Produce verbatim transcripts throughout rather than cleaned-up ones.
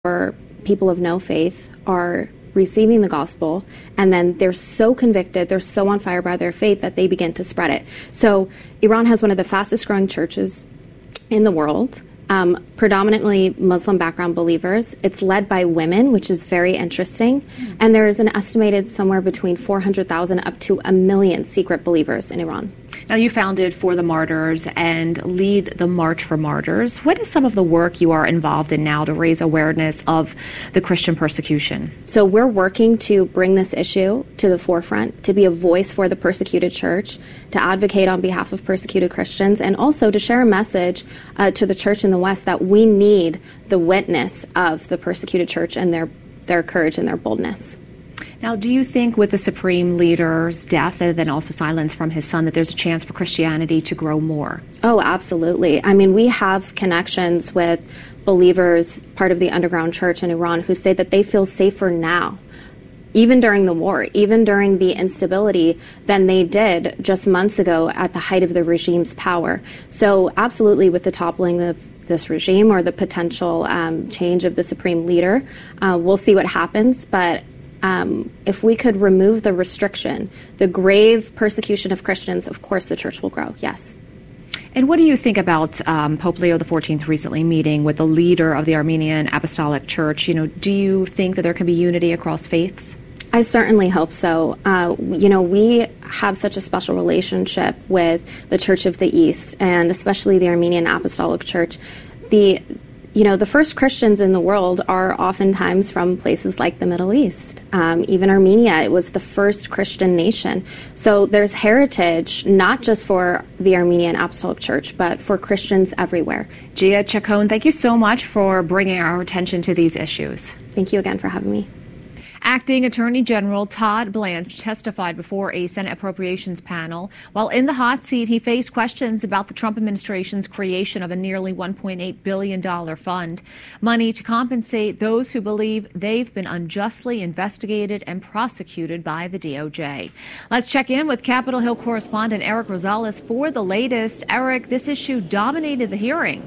or people of no faith are receiving the gospel, and then they're so convicted, they're so on fire by their faith that they begin to spread it. So Iran has one of the fastest growing churches in the world, um, predominantly Muslim background believers. It's led by women, which is very interesting. And there is an estimated somewhere between four hundred thousand up to a million secret believers in Iran. Now, you founded For the Martyrs and lead the March for Martyrs. What is some of the work you are involved in now to raise awareness of the Christian persecution? So we're working to bring this issue to the forefront, to be a voice for the persecuted church, to advocate on behalf of persecuted Christians, and also to share a message uh, to the church in the West that we need the witness of the persecuted church and their, their courage and their boldness. Now, do you think with the Supreme Leader's death and then also silence from his son that there's a chance for Christianity to grow more? Oh, absolutely. I mean, we have connections with believers, part of the underground church in Iran, who say that they feel safer now, even during the war, even during the instability, than they did just months ago at the height of the regime's power. So absolutely, with the toppling of this regime or the potential um, change of the Supreme Leader, uh, we'll see what happens. But Um, if we could remove the restriction, the grave persecution of Christians, of course the church will grow, yes. And what do you think about um, Pope Leo the fourteenth recently meeting with the leader of the Armenian Apostolic Church? You know, do you think that there can be unity across faiths? I certainly hope so. Uh, you know, we have such a special relationship with the Church of the East, and especially the Armenian Apostolic Church. The You know, the first Christians in the world are oftentimes from places like the Middle East. Um, even Armenia, it was the first Christian nation. So there's heritage, not just for the Armenian Apostolic Church, but for Christians everywhere. Gia Chacon, thank you so much for bringing our attention to these issues. Thank you again for having me. Acting Attorney General Todd Blanche testified before a Senate Appropriations panel. While in the hot seat, he faced questions about the Trump administration's creation of a nearly one point eight billion dollars fund, money to compensate those who believe they've been unjustly investigated and prosecuted by the D O J. Let's check in with Capitol Hill correspondent Eric Rosales for the latest. Eric, this issue dominated the hearing.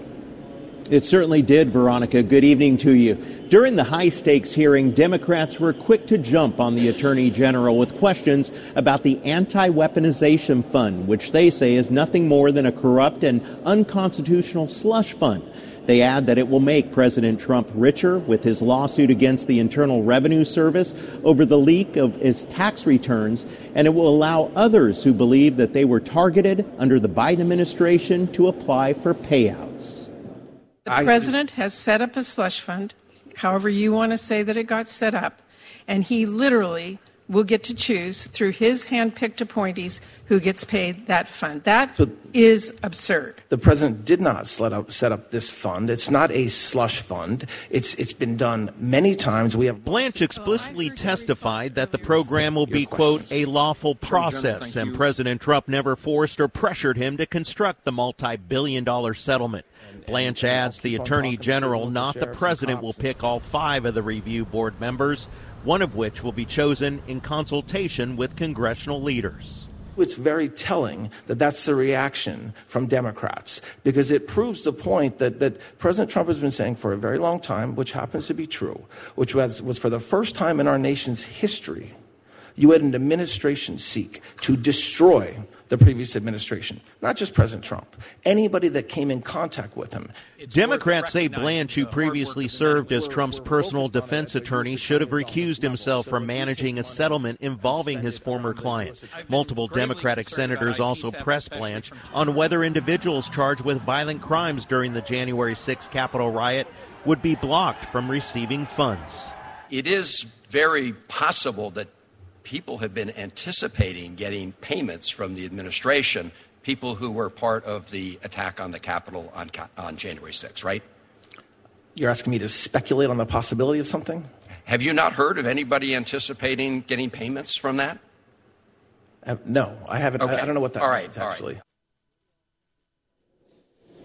It certainly did, Veronica. Good evening to you. During the high-stakes hearing, Democrats were quick to jump on the Attorney General with questions about the Anti-Weaponization Fund, which they say is nothing more than a corrupt and unconstitutional slush fund. They add that it will make President Trump richer with his lawsuit against the Internal Revenue Service over the leak of his tax returns, and it will allow others who believe that they were targeted under the Biden administration to apply for payouts. The president has set up a slush fund, however you want to say that it got set up, and he literally will get to choose through his hand-picked appointees who gets paid that fund. That so is absurd. The president did not set up, set up this fund. It's not a slush fund. It's It's been done many times. We have Blanche explicitly testified that the program will be, quote, a lawful process, and President Trump never forced or pressured him to construct the multi-billion dollar settlement. Blanche adds the Attorney General, not the President, will pick all five of the review board members, one of which will be chosen in consultation with congressional leaders. It's very telling that that's the reaction from Democrats, because it proves the point that, that President Trump has been saying for a very long time, which happens to be true, which was, was for the first time in our nation's history, you had an administration seek to destroy the previous administration, not just President Trump, anybody that came in contact with him. Democrats say Blanche, who previously served as Trump's personal defense attorney, should have recused himself from managing a settlement involving his former client. Multiple Democratic senators also pressed Blanche on whether individuals charged with violent crimes during the January sixth Capitol riot would be blocked from receiving funds. It is very possible that people have been anticipating getting payments from the administration, people who were part of the attack on the Capitol on, on January sixth, right? You're asking me to speculate on the possibility of something? Have you not heard of anybody anticipating getting payments from that? Uh, no, I haven't. Okay. I, I don't know what that all right, means, actually. All right.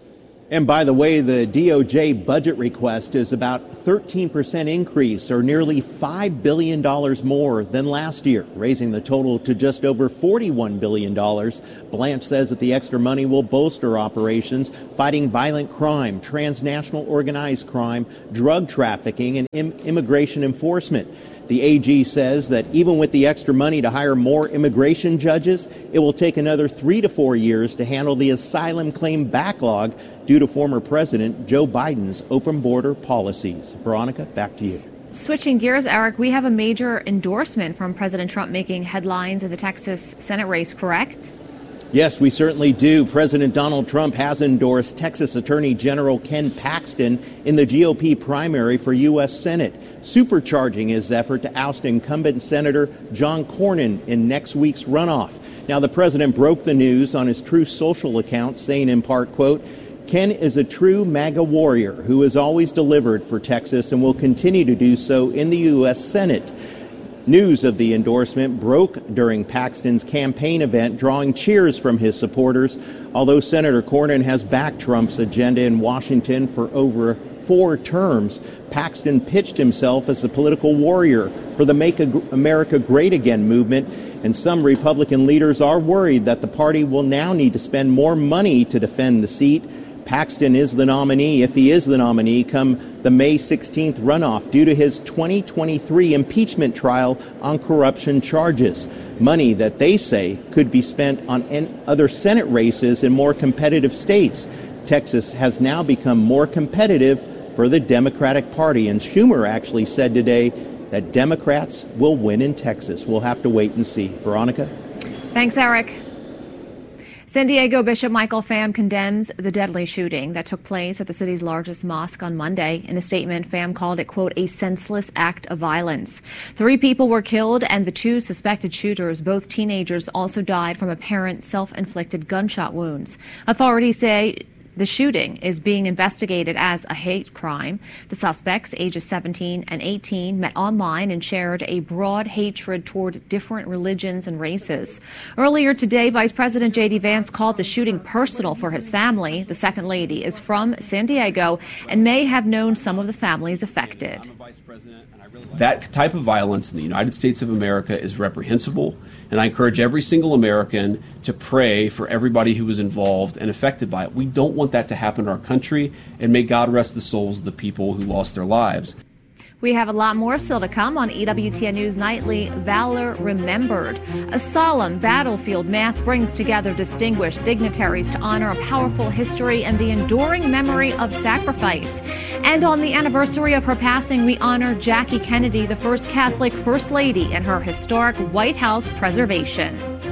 And by the way, the D O J budget request is about thirteen percent increase, or nearly five billion dollars more than last year, raising the total to just over forty-one billion dollars. Blanche says that the extra money will bolster operations fighting violent crime, transnational organized crime, drug trafficking, and im- immigration enforcement. The A G says that even with the extra money to hire more immigration judges, it will take another three to four years to handle the asylum claim backlog due to former President Joe Biden's open border policies. Veronica, back to you. Switching gears, Eric, we have a major endorsement from President Trump making headlines in the Texas Senate race, correct? Yes, we certainly do. President Donald Trump has endorsed Texas Attorney General Ken Paxton in the G O P primary for U S Senate, supercharging his effort to oust incumbent Senator John Cornyn in next week's runoff. Now, the president broke the news on his Truth Social account, saying in part, quote, Ken is a true MAGA warrior who has always delivered for Texas and will continue to do so in the U S Senate. News of the endorsement broke during Paxton's campaign event, drawing cheers from his supporters. Although Senator Cornyn has backed Trump's agenda in Washington for over four terms, Paxton pitched himself as a political warrior for the Make America Great Again movement, and some Republican leaders are worried that the party will now need to spend more money to defend the seat. Paxton is the nominee, if he is the nominee, come the May sixteenth runoff due to his twenty twenty-three impeachment trial on corruption charges. Money that they say could be spent on other Senate races in more competitive states. Texas has now become more competitive for the Democratic Party, and Schumer actually said today that Democrats will win in Texas. We'll have to wait and see. Veronica? Thanks, Eric. San Diego Bishop Michael Pham condemns the deadly shooting that took place at the city's largest mosque on Monday. In a statement, Pham called it, quote, a senseless act of violence. Three people were killed, and the two suspected shooters, both teenagers, also died from apparent self-inflicted gunshot wounds. Authorities say the shooting is being investigated as a hate crime. The suspects, ages seventeen and eighteen, met online and shared a broad hatred toward different religions and races. Earlier today, Vice President J D Vance called the shooting personal for his family. The second lady is from San Diego and may have known some of the families affected. That type of violence in the United States of America is reprehensible, and I encourage every single American to pray for everybody who was involved and affected by it. We don't want that to happen in our country, and may God rest the souls of the people who lost their lives. We have a lot more still to come on E W T N News Nightly. Valor Remembered. A solemn battlefield mass brings together distinguished dignitaries to honor a powerful history and the enduring memory of sacrifice. And on the anniversary of her passing, we honor Jackie Kennedy, the first Catholic First Lady, and her historic White House preservation.